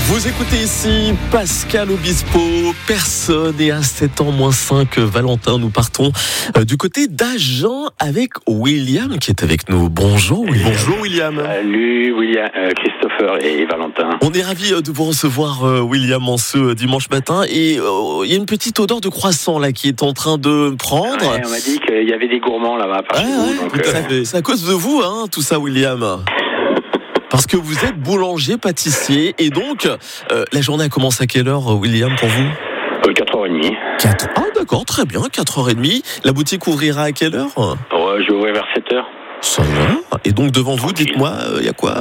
Vous écoutez ici Pascal Obispo, personne et à 7 ans moins 5, Valentin. Nous partons du côté d'Agen avec William qui est avec nous. Bonjour William. Bonjour William. Salut William, Christopher et Valentin. On est ravis de vous recevoir William en ce dimanche matin et il y a une petite odeur de croissant là qui est en train de prendre. Ouais, on m'a dit qu'il y avait des gourmands là-bas. C'est à cause de vous tout ça William. Parce que vous êtes boulanger, pâtissier, et donc, la journée a commencé à quelle heure, William, pour vous ? 4h30. Ah d'accord, très bien, 4h30. La boutique ouvrira à quelle heure ? Je vais ouvrir vers 7h. Ça va. Et donc, devant vous, dites-moi, il y a quoi ?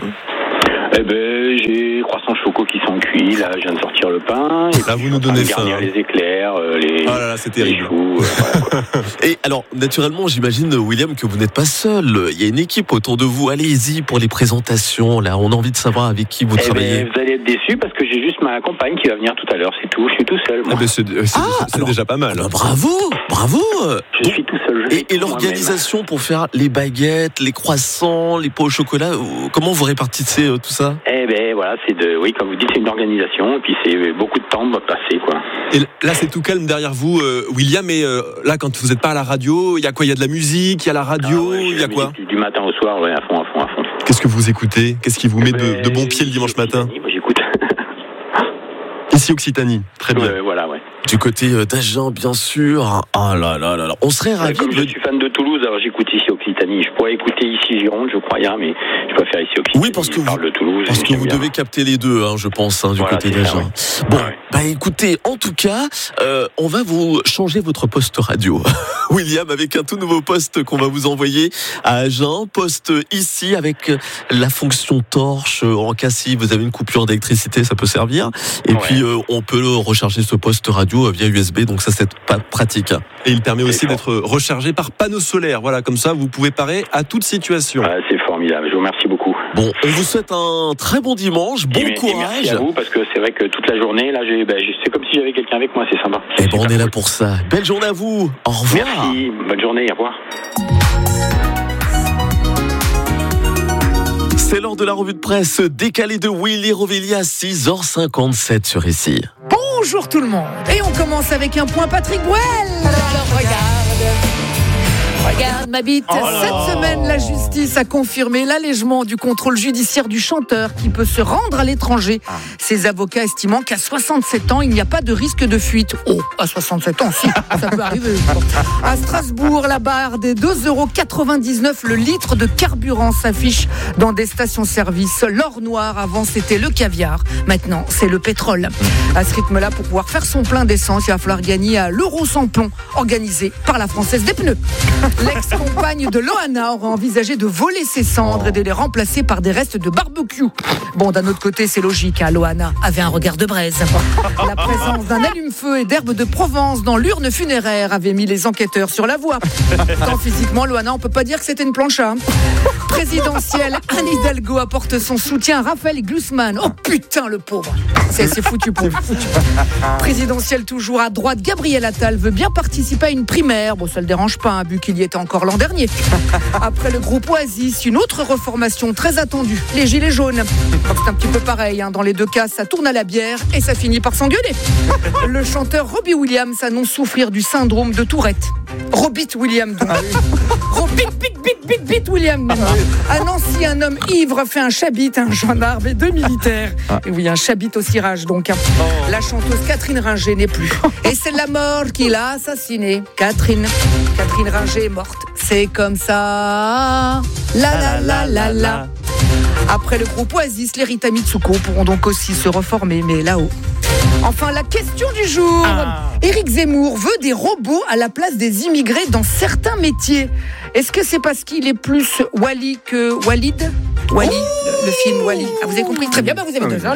J'ai croissants choco qui sont cuits, là, je viens de sortir le pain. Et là, vous nous donnez faim. Garnir les éclairs, les... Ah là là, c'est terrible. Les choux, voilà, Et alors, naturellement, j'imagine, William, que vous n'êtes pas seul. Il y a une équipe autour de vous. Allez-y pour les présentations. Là, on a envie de savoir avec qui vous travaillez. Vous allez être déçus parce que j'ai juste ma compagne qui va venir tout à l'heure. C'est tout. Je suis tout seul. Moi. C'est déjà pas mal. Bravo. Je suis tout seul. Et l'organisation pour faire les baguettes, les croissants, les pots au chocolat, comment vous répartissez tout ça ? Voilà, comme vous dites, c'est une organisation et puis c'est beaucoup de temps passé, quoi. Et là, c'est tout calme derrière vous, William. Et là, quand vous n'êtes pas à la radio, il y a quoi ? Il y a de la musique, il y a la radio, il y a quoi ? Du matin au soir, ouais, à fond. Qu'est-ce que vous écoutez ? Qu'est-ce qui vous met de bon pied le dimanche matin ? Moi, j'écoute. Ici, Occitanie. Très bien. Voilà, ouais. Du côté d'Agen, bien sûr. Ah là. On serait ravis. Comme je suis fan de Toulouse, alors j'écoute ici Occitanie. Je pourrais écouter ici Gironde, je crois, mais je préfère ici Occitanie. Oui, parce que parle de Toulouse. Parce que vous devez capter les deux, je pense, du côté d'Agen. Ça, ouais. Bon, écoutez, en tout cas, on va vous changer votre poste radio, William, avec un tout nouveau poste qu'on va vous envoyer à Agen. Poste ici avec la fonction torche. En cas si vous avez une coupure d'électricité, ça peut servir. Et puis on peut recharger ce poste radio via USB, donc ça c'est pas pratique. Et il permet aussi d'être rechargé par panneaux solaires. Voilà, comme ça vous pouvez parer à toute situation. C'est formidable, je vous remercie beaucoup. Bon, on vous souhaite un très bon dimanche, bon courage. Merci à vous, parce que c'est vrai que toute la journée, là, c'est comme si j'avais quelqu'un avec moi, c'est sympa. On est là pour ça. Belle journée à vous, au revoir. Merci, bonne journée, au revoir. C'est l'heure de la revue de presse décalée de Willy Rovelli à 6h57 sur ici. Bonjour tout le monde. Et on commence avec un point Patrick Bruel. Alors regarde ma bite. Cette semaine, la justice a confirmé l'allègement du contrôle judiciaire du chanteur qui peut se rendre à l'étranger. Ses avocats estimant qu'à 67 ans, il n'y a pas de risque de fuite. Oh, à 67 ans, si, ça peut arriver. À Strasbourg, la barre des 2,99€ le litre de carburant s'affiche dans des stations-service. L'or noir, avant, c'était le caviar. Maintenant, c'est le pétrole. À ce rythme-là, pour pouvoir faire son plein d'essence, il va falloir gagner à l'euro sans plomb, organisé par la Française des pneus. L'ex-compagne de Loana aurait envisagé de voler ses cendres et de les remplacer par des restes de barbecue. Bon, d'un autre côté, c'est logique, Loana avait un regard de braise. La présence d'un allume-feu et d'herbes de Provence dans l'urne funéraire avait mis les enquêteurs sur la voie. Tant physiquement, Loana, on peut pas dire que c'était une plancha. Présidentielle, Anne Hidalgo apporte son soutien à Raphaël Glucksmann. Oh putain, le pauvre. C'est foutu pour lui. Présidentielle toujours à droite, Gabriel Attal veut bien participer à une primaire. Bon, ça le dérange pas, vu qu'il y était encore l'an dernier. Après le groupe Oasis, une autre reformation très attendue, les Gilets jaunes. C'est un petit peu pareil, dans les deux cas, ça tourne à la bière et ça finit par s'engueuler. Le chanteur Robbie Williams annonce souffrir du syndrome de Tourette. Robit Williams, donc. Robit Williams. À Nancy, un homme ivre fait un chabit à un gendarme et 2 militaires. Et oui, un chabit au cirage, donc. La chanteuse Catherine Ringer n'est plus. Et c'est la mort qui l'a assassinée. Catherine Ringer est morte. C'est comme ça. La. Après le groupe Oasis, les Rita Mitsuko pourront donc aussi se reformer, mais là-haut. Enfin, la question du jour. Éric Zemmour veut des robots à la place des immigrés dans certains métiers. Est-ce que c'est parce qu'il est plus Wally que Walid ? Wally, le film Wally. Vous avez compris ? Très bien, vous avez deux.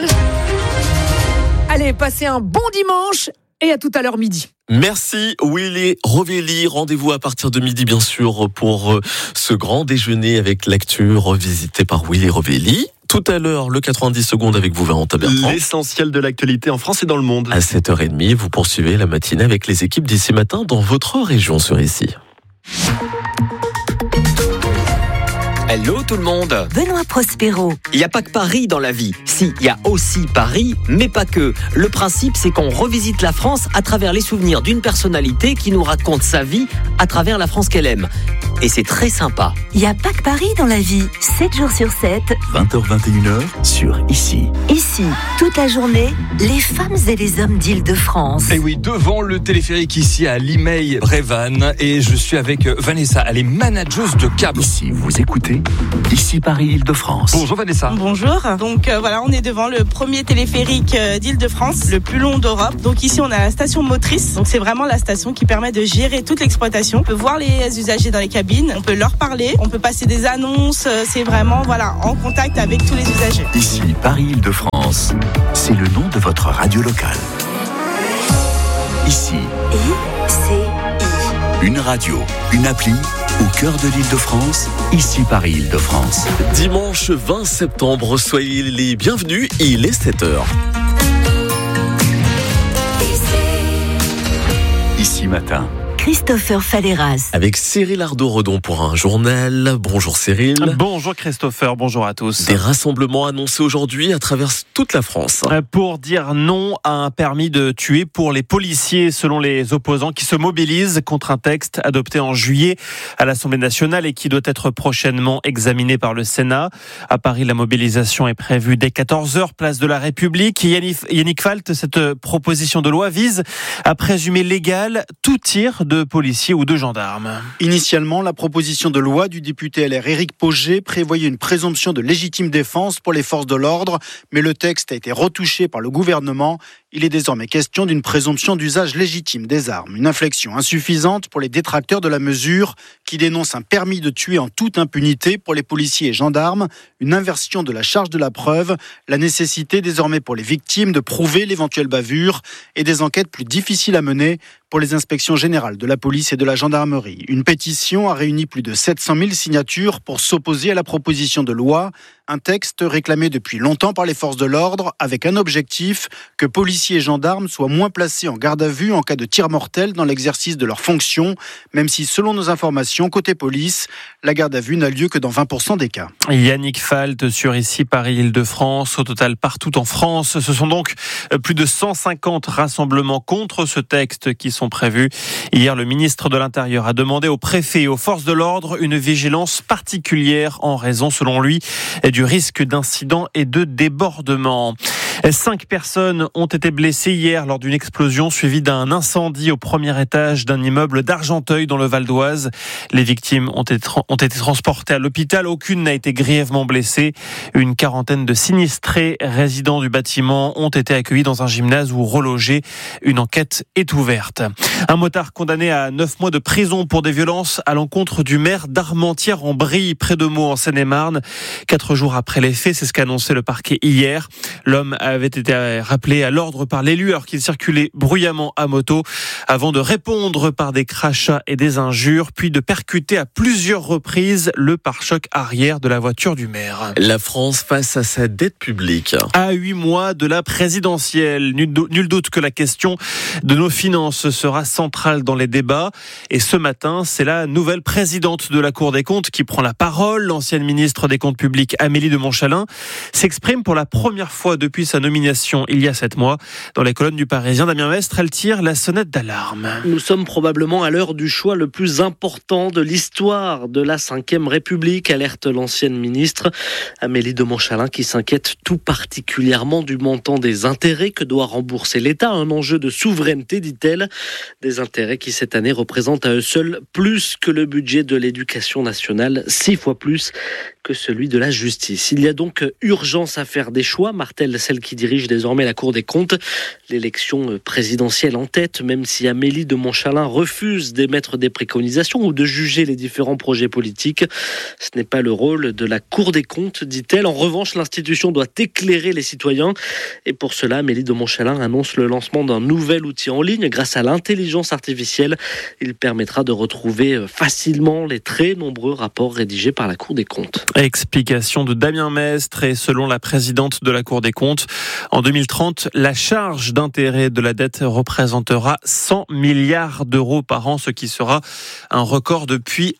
Allez, passez un bon dimanche et à tout à l'heure midi. Merci Willy Rovelli. Rendez-vous à partir de midi, bien sûr, pour ce grand déjeuner avec l'actu revisité par Willy Rovelli. Tout à l'heure, le 90 secondes avec vous, Valentin Bertrand. L'essentiel de l'actualité en France et dans le monde. À 7h30, vous poursuivez la matinée avec les équipes d'ici matin dans votre région sur ici. Hello tout le monde. Benoît Prospero. Il n'y a pas que Paris dans la vie. Si, il y a aussi Paris, mais pas que. Le principe, c'est qu'on revisite la France à travers les souvenirs d'une personnalité qui nous raconte sa vie à travers la France qu'elle aime. Et c'est très sympa. Il n'y a pas que Paris dans la vie. 7 jours sur 7. 20h-21h sur Ici. Ici, toute la journée, les femmes et les hommes d'Île-de-France. Et oui, devant le téléphérique ici à Limeil-Brévannes. Et je suis avec Vanessa, elle est manageuse de câble. Si vous écoutez, Ici Paris Île-de-France. Bonjour Vanessa. Bonjour. Donc voilà, on est devant le premier téléphérique d'Île-de-France, le plus long d'Europe. Donc ici, on a la station motrice. Donc c'est vraiment la station qui permet de gérer toute l'exploitation. On peut voir les usagers dans les cabines, on peut leur parler, on peut passer des annonces. C'est vraiment en contact avec tous les usagers. Ici Paris Île-de-France, c'est le nom de votre radio locale. Ici. I-C-I. Une radio, une appli, au cœur de l'Île-de-France, Ici Paris Île-de-France. Dimanche 20 septembre, soyez les bienvenus, il est 7h. Ici matin. Christopher Falleras. Avec Cyril Ardo-Redon pour un journal. Bonjour Cyril. Bonjour Christopher, bonjour à tous. Des rassemblements annoncés aujourd'hui à travers toute la France. Pour dire non à un permis de tuer pour les policiers, selon les opposants qui se mobilisent contre un texte adopté en juillet à l'Assemblée nationale et qui doit être prochainement examiné par le Sénat. À Paris, la mobilisation est prévue dès 14h, place de la République. Yannick Falt, cette proposition de loi vise à présumer légal tout tir de policiers ou de gendarmes. Initialement, la proposition de loi du député LR Éric Pauget prévoyait une présomption de légitime défense pour les forces de l'ordre, mais le texte a été retouché par le gouvernement. Il est désormais question d'une présomption d'usage légitime des armes. Une inflexion insuffisante pour les détracteurs de la mesure qui dénoncent un permis de tuer en toute impunité pour les policiers et gendarmes, une inversion de la charge de la preuve, la nécessité désormais pour les victimes de prouver l'éventuelle bavure et des enquêtes plus difficiles à mener pour les inspections générales de la police et de la gendarmerie. Une pétition a réuni plus de 700 000 signatures pour s'opposer à la proposition de loi. Un texte réclamé depuis longtemps par les forces de l'ordre avec un objectif, que policiers et gendarmes soient moins placés en garde à vue en cas de tir mortel dans l'exercice de leurs fonctions, même si selon nos informations, côté police, la garde à vue n'a lieu que dans 20% des cas. Yannick Falt sur Ici Paris Île-de-France. Au total, partout en France, ce sont donc plus de 150 rassemblements contre ce texte qui sont prévus. Hier, le ministre de l'Intérieur a demandé aux préfets et aux forces de l'ordre une vigilance particulière en raison, selon lui, du risque d'incidents et de débordements. 5 personnes ont été blessées hier lors d'une explosion suivie d'un incendie au premier étage d'un immeuble d'Argenteuil dans le Val d'Oise. Les victimes ont été transportées à l'hôpital. Aucune n'a été grièvement blessée. Une quarantaine de sinistrés résidents du bâtiment ont été accueillis dans un gymnase ou relogés. Une enquête est ouverte. Un motard condamné à 9 mois de prison pour des violences à l'encontre du maire d'Armentières-en-Brie, près de Meaux en Seine-et-Marne. 4 jours après les faits, c'est ce qu'a annoncé le parquet hier. L'homme avait été rappelé à l'ordre par l'élu alors qu'il circulait bruyamment à moto avant de répondre par des crachats et des injures, puis de percuter à plusieurs reprises le pare-choc arrière de la voiture du maire. La France face à sa dette publique. À 8 mois de la présidentielle, nul doute que la question de nos finances sera centrale dans les débats. Et ce matin, c'est la nouvelle présidente de la Cour des comptes qui prend la parole. L'ancienne ministre des Comptes publics, Amélie de Montchalin, s'exprime pour la première fois depuis sa nomination il y a 7 mois. Dans les colonnes du Parisien, Damien Mestre, elle tire la sonnette d'alarme. Nous sommes probablement à l'heure du choix le plus important de l'histoire de la Ve République, alerte l'ancienne ministre. Amélie de Montchalin qui s'inquiète tout particulièrement du montant des intérêts que doit rembourser l'État. Un enjeu de souveraineté, dit-elle. Des intérêts qui cette année représentent à eux seuls plus que le budget de l'éducation nationale, 6 fois plus que celui de la justice. Il y a donc urgence à faire des choix, martèle celle qui dirige désormais la Cour des comptes. L'élection présidentielle en tête, même si Amélie de Montchalin refuse d'émettre des préconisations ou de juger les différents projets politiques. Ce n'est pas le rôle de la Cour des comptes, dit-elle. En revanche, l'institution doit éclairer les citoyens. Et pour cela, Amélie de Montchalin annonce le lancement d'un nouvel outil en ligne grâce à l'intelligence artificielle. Il permettra de retrouver facilement les très nombreux rapports rédigés par la Cour des comptes. Explication de Damien Mestre et selon la présidente de la Cour des comptes, en 2030, la charge d'intérêt de la dette représentera 100 milliards d'euros par an, ce qui sera un record depuis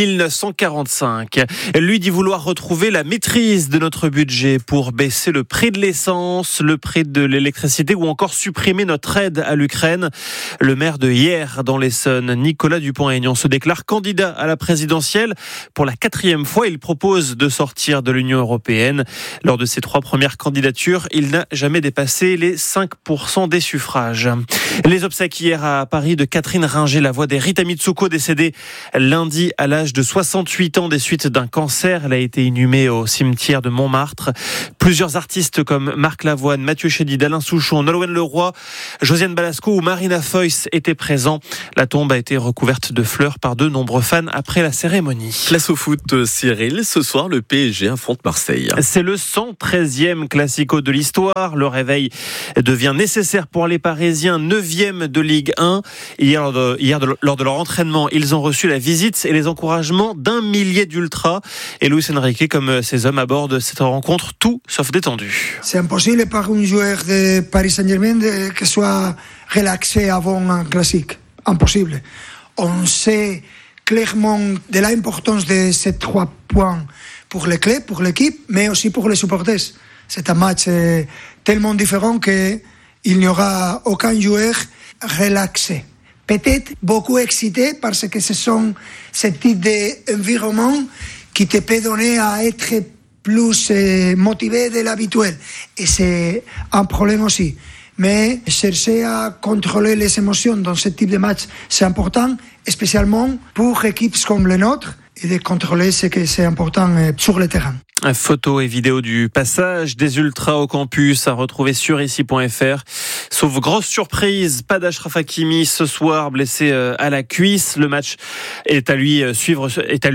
1945. Lui dit vouloir retrouver la maîtrise de notre budget pour baisser le prix de l'essence, le prix de l'électricité ou encore supprimer notre aide à l'Ukraine. Le maire de Hyères dans l'Essonne, Nicolas Dupont-Aignan, se déclare candidat à la présidentielle. Pour la 4e fois, il propose de sortir de l'Union européenne. Lors de ses 3 premières candidatures, il n'a jamais dépassé les 5% des suffrages. Les obsèques hier à Paris de Catherine Ringer, la voix des Rita Mitsuko, décédée lundi à l'âge de 68 ans des suites d'un cancer. Elle a été inhumée au cimetière de Montmartre. Plusieurs artistes comme Marc Lavoine, Mathieu Chédid, Alain Souchon, Nolwenn Leroy, Josiane Balasco ou Marina Foïs étaient présents. La tombe a été recouverte de fleurs par de nombreux fans après la cérémonie. Place au foot, Cyril. Ce soir, le PSG affronte Marseille. C'est le 113e classico de l'histoire. Le réveil devient nécessaire pour les Parisiens, 9e de Ligue 1. Hier, lors de leur entraînement, ils ont reçu la visite et les encouragements d'un millier d'ultras. Et Luis Enrique, comme ses hommes, abordent cette rencontre tout sauf détendue. C'est impossible pour un joueur de Paris Saint-Germain que soit relaxé avant un classique. Impossible. On sait clairement de l'importance de ces 3 points pour les clubs, pour l'équipe, mais aussi pour les supporters. C'est un match tellement différent qu'il n'y aura aucun joueur relaxé. Peut-être beaucoup excité parce que ce sont ce type d'environnement qui te peut donner à être plus motivé de l'habituel. Et c'est un problème aussi. Mais chercher à contrôler les émotions dans ce type de match, c'est important, spécialement pour équipes comme les nôtres, et de contrôler ce que c'est important sur le terrain. Photos et vidéos du passage des ultras au campus à retrouver sur ici.fr. Sauf grosse surprise, pas d'Achraf Hakimi ce soir, blessé à la cuisse. Le match est à lui à suivre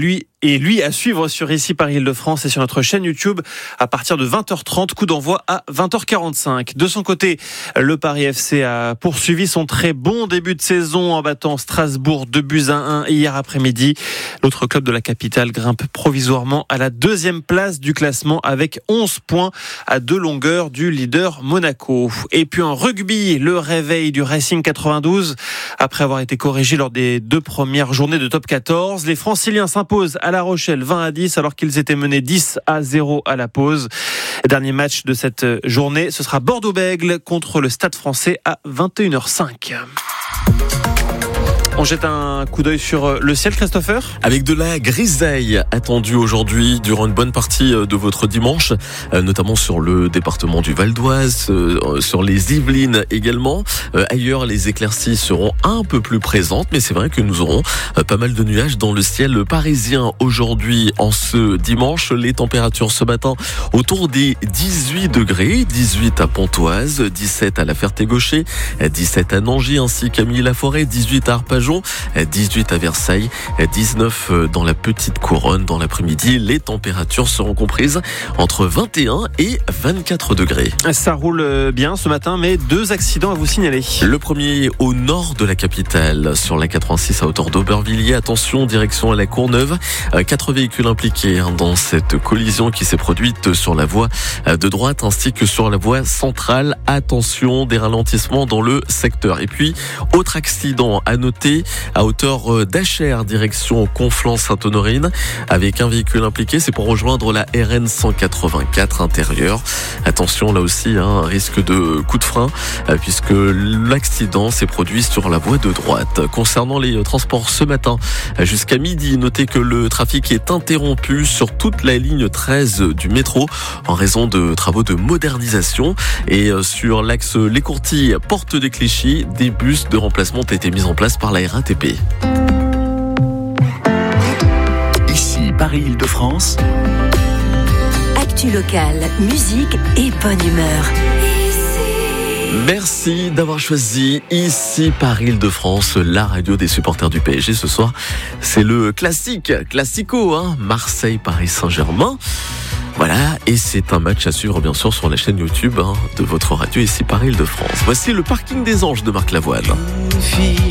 sur ici Paris Île-de-France et sur notre chaîne YouTube à partir de 20h30, coup d'envoi à 20h45. De son côté, le Paris FC a poursuivi son très bon début de saison en battant Strasbourg 2-1 hier après-midi. L'autre club de la capitale grimpe provisoirement à la 2e place du classement avec 11 points à 2 longueurs du leader Monaco. Et puis en rugby, le réveil du Racing 92 après avoir été corrigé lors des 2 premières journées de top 14. Les Franciliens s'imposent à La Rochelle 20-10 alors qu'ils étaient menés 10-0 à la pause. Dernier match de cette journée, ce sera Bordeaux-Bègles contre le Stade Français à 21h05. On jette un coup d'œil sur le ciel, Christopher. Avec de la grisaille attendue aujourd'hui durant une bonne partie de votre dimanche, notamment sur le département du Val d'Oise, sur les Yvelines également. Ailleurs, les éclaircies seront un peu plus présentes, mais c'est vrai que nous aurons pas mal de nuages dans le ciel parisien aujourd'hui en ce dimanche. Les températures ce matin autour des 18 degrés, 18 à Pontoise, 17 à La Ferté-Gaucher, 17 à Nangy ainsi qu'à Milly-la-Forêt, 18 à Arpajon, 18 à Versailles, 19 dans la Petite Couronne. Dans l'après-midi, les températures seront comprises entre 21 et 24 degrés. Ça roule bien ce matin, mais 2 accidents à vous signaler. Le premier au nord de la capitale, sur la 86 à hauteur d'Aubervilliers. Attention, direction à la Courneuve. 4 véhicules impliqués dans cette collision qui s'est produite sur la voie de droite ainsi que sur la voie centrale. Attention, des ralentissements dans le secteur. Et puis, autre accident à noter à hauteur d'Achères, direction Conflans-Sainte-Honorine, avec un véhicule impliqué. C'est pour rejoindre la RN 184 intérieure. Attention, là aussi, risque de coup de frein, puisque l'accident s'est produit sur la voie de droite. Concernant les transports ce matin, jusqu'à midi, notez que le trafic est interrompu sur toute la ligne 13 du métro en raison de travaux de modernisation. Et sur l'axe Les Courtilles, porte des Clichy, des bus de remplacement ont été mis en place par la RATP. Ici, Paris Île-de-France. Actu locale, musique et bonne humeur. Merci d'avoir choisi ici Paris Île-de-France, la radio des supporters du PSG. Ce soir, c'est le classico, Marseille-Paris Saint-Germain. Voilà, et c'est un match à suivre bien sûr sur la chaîne YouTube de votre radio ici Paris Île-de-France. Voici le parking des Anges de Marc Lavoine.